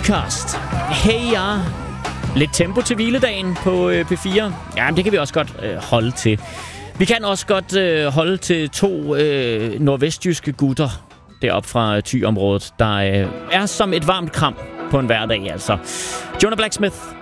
Outcast. Hey ja. Lidt tempo til hviledagen på P4. Ja, det kan vi også godt holde til. Vi kan også godt holde til 2 nordvestjyske gutter deroppe fra Thy-området, der er som et varmt kram på en hverdag, altså. Jonah Blacksmith